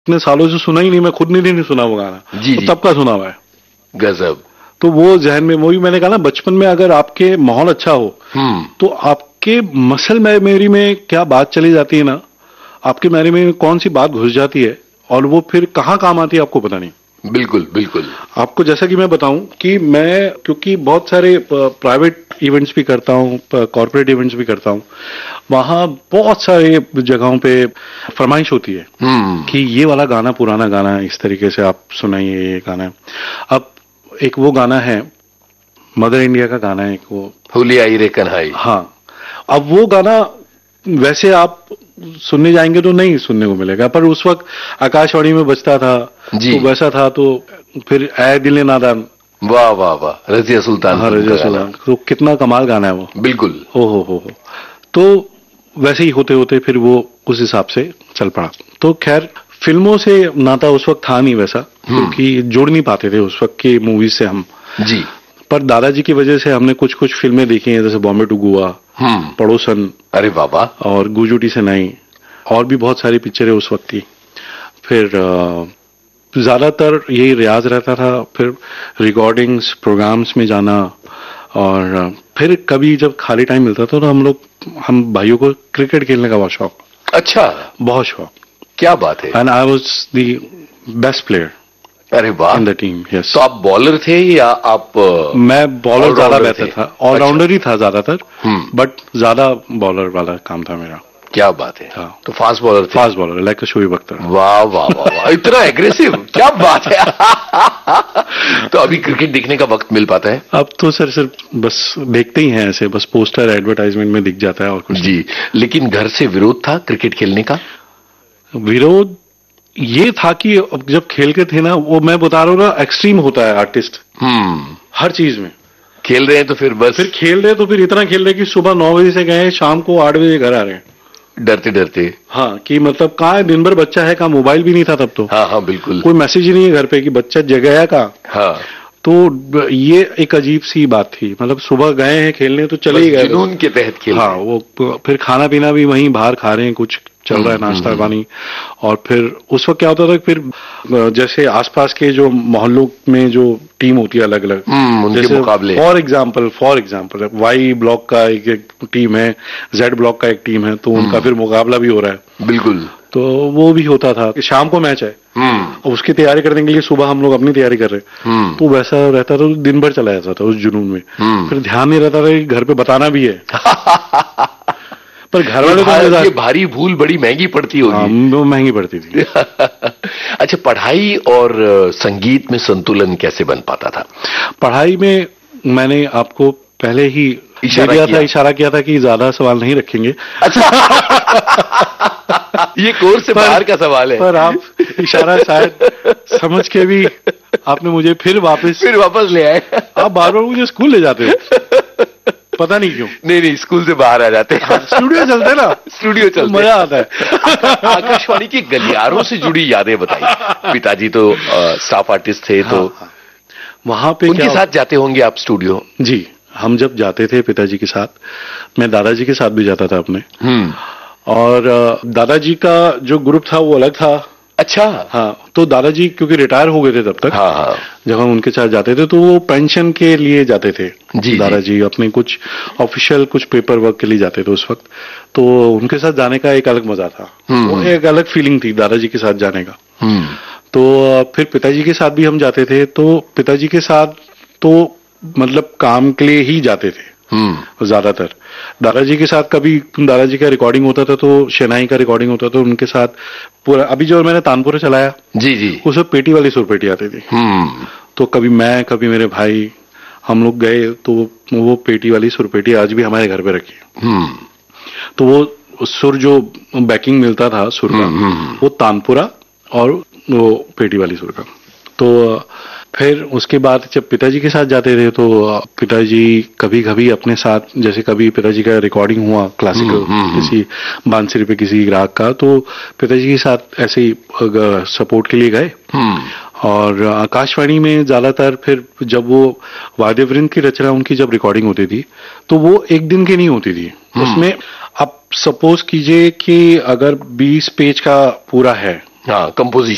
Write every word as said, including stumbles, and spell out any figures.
इतने सालों से सुना ही नहीं, मैं खुद ने नहीं सुना वो गाना, जी, तो जी। तब का सुना हुआ है। गजब। तो वो जहन में, वही मैंने कहा ना, बचपन में अगर आपके माहौल अच्छा हो हम्म तो आपके मसल मेमोरी में क्या बात चली जाती है ना, आपके मेमोरी में कौन सी बात घुस जाती है और वो फिर कहाँ काम आती है आपको पता नहीं। बिल्कुल बिल्कुल। आपको जैसा कि मैं बताऊं कि मैं, क्योंकि बहुत सारे प्राइवेट इवेंट्स भी करता हूं, कॉर्पोरेट इवेंट्स भी करता हूं, वहां बहुत सारे जगहों पे फरमाइश होती है हम्म कि ये वाला गाना, पुराना गाना है, इस तरीके से आप सुनाइए, ये गाना है। अब एक वो गाना है, मदर इंडिया का गाना है एक, वो होली आई रे कन्हाई। हाँ, अब वो गाना वैसे आप सुनने जाएंगे तो नहीं सुनने को मिलेगा, पर उस वक्त आकाशवाणी में बजता था जी। तो वैसा था, तो फिर आए दिले नादान। वाह वाह वाह, रजिया सुल्तान। हाँ, रजिया सुल्तान, तो कितना कमाल गाना है वो। बिल्कुल। हो हो हो हो तो वैसे ही होते होते फिर वो उस हिसाब से चल पड़ा। तो खैर, फिल्मों से नाता उस वक्त था नहीं वैसा, क्योंकि जुड़ नहीं पाते थे उस वक्त की मूवीज से हम जी। पर दादाजी की वजह से हमने कुछ कुछ फिल्में देखी हैं, जैसे बॉम्बे टू गोवा, पड़ोसन, अरे बाबा, और गुजूटी से नहीं, और भी बहुत सारी पिक्चरें उस वक्त की। फिर ज्यादातर यही रियाज रहता था, फिर रिकॉर्डिंग्स प्रोग्राम्स में जाना, और फिर कभी जब खाली टाइम मिलता था तो हम लोग, हम भाइयों को क्रिकेट खेलने का बहुत शौक। अच्छा, बहुत शौक। क्या बात है। And I was the best player अरे वाह, इन द टीम। यस। तो आप बॉलर थे या आप? मैं बॉलर ज्यादा बेहतर था, ऑलराउंडर ही था ज्यादातर, बट ज्यादा बॉलर वाला काम था मेरा। क्या बात है। हाँ। तो फास्ट बॉलर थे? Fast bowler, like Shoaib Akhtar. वाह वाह वाह वाह, इतना एग्रेसिव, क्या बात है। तो अभी क्रिकेट देखने का वक्त मिल पाता है? अब तो सर सिर्फ बस देखते ही हैं ऐसे, बस पोस्टर एडवर्टाइजमेंट में दिख जाता है और कुछ जी। लेकिन घर से विरोध था क्रिकेट खेलने का? विरोध ये था कि जब खेल के थे ना, वो मैं बता रहा हूँ ना, एक्सट्रीम होता है आर्टिस्ट हम्म हर चीज में। खेल रहे हैं तो फिर बस, फिर खेल रहे तो फिर इतना खेल रहे कि सुबह नौ बजे से गए, शाम को आठ बजे घर आ रहे हैं, डरते डरते। हाँ, कि मतलब कहाँ है, दिन भर बच्चा है, कहाँ मोबाइल भी नहीं था तब तो। हाँ हाँ बिल्कुल। कोई मैसेज ही नहीं है घर पे कि बच्चा जगह है कहाँ। हाँ। तो ये एक अजीब सी बात थी, मतलब सुबह गए हैं खेलने तो चले ही गए, जुनून के तहत खेल। हाँ, वो फिर खाना पीना भी वहीं बाहर खा रहे हैं, कुछ चल रहा है नाश्ता पानी। और फिर उस वक्त क्या होता था, फिर जैसे आसपास के जो मोहल्लों में जो टीम होती है अलग अलग, उनके मुकाबले, for example for example Y block का एक, एक टीम है, जेड ब्लॉक का एक टीम है, तो उनका फिर मुकाबला भी हो रहा है। बिल्कुल। तो वो भी होता था कि शाम को मैच है, उसकी तैयारी करने के लिए सुबह हम लोग अपनी तैयारी कर रहे हैं, तो वैसा रहता था, दिन भर चला जाता था उस जुनून में। फिर ध्यान नहीं रहता था कि घर पे बताना भी है। पर घर वाले तो, ये भारी भूल बड़ी महंगी पड़ती होगी। हाँ, वो महंगी पड़ती थी। अच्छा, पढ़ाई और संगीत में संतुलन कैसे बन पाता था? पढ़ाई में मैंने आपको पहले ही इशारा किया था इशारा किया था कि ज्यादा सवाल नहीं रखेंगे। अच्छा। ये कोर्स से बाहर का सवाल है। पर आप इशारा शायद समझ के भी आपने मुझे फिर वापस फिर वापस ले आए। आप बार बार मुझे स्कूल ले जाते हो, पता नहीं क्यों। नहीं नहीं, स्कूल से बाहर आ जाते हैं। हाँ, स्टूडियो चलते ना, स्टूडियो चलते, मजा आता है। आकाशवाणी के गलियारों से जुड़ी यादें बताइए। पिताजी तो स्टाफ आर्टिस्ट थे, तो हाँ, हाँ। वहां पे उनके साथ जाते होंगे आप स्टूडियो? जी, हम जब जाते थे पिताजी के साथ, मैं दादाजी के साथ भी जाता था अपने। और दादाजी का जो ग्रुप था वो अलग था। अच्छा। हाँ, तो दादाजी क्योंकि रिटायर हो गए थे तब तक। हाँ हाँ। जब हम उनके साथ जाते थे तो वो पेंशन के लिए जाते थे। जी, दादाजी अपने कुछ ऑफिशियल कुछ पेपर वर्क के लिए जाते थे उस वक्त, तो उनके साथ जाने का एक अलग मजा था, वो एक अलग फीलिंग थी दादाजी के साथ जाने का। तो फिर पिताजी के साथ भी हम जाते थे, तो पिताजी के साथ तो मतलब काम के लिए ही जाते थे ज्यादातर। दादाजी के साथ कभी दादाजी का रिकॉर्डिंग होता था, तो शहनाई का रिकॉर्डिंग होता था, तो उनके साथ पूरा, अभी जो मैंने तानपुरा चलाया, जी जी, उसमें पेटी वाली सुरपेटी आती थी। तो कभी मैं, कभी मेरे भाई, हम लोग गए, तो वो पेटी वाली सुरपेटी आज भी हमारे घर पे रखी है। तो वो सुर जो बैकिंग मिलता था सुर का, वो तानपुरा और वो पेटी वाली सुर का। तो फिर उसके बाद जब पिताजी के साथ जाते थे, तो पिताजी कभी कभी अपने साथ, जैसे कभी पिताजी का रिकॉर्डिंग हुआ क्लासिकल किसी बांसुरी पे किसी ग्राहक का, तो पिताजी के साथ ऐसे ही सपोर्ट के लिए गए। और आकाशवाणी में ज्यादातर फिर जब वो वाद्यवृंद की रचना उनकी जब रिकॉर्डिंग होती थी, तो वो एक दिन की नहीं होती थी। उसमें आप सपोज कीजिए कि अगर बीस पेज का पूरा है, हाँ, कंपोजिशन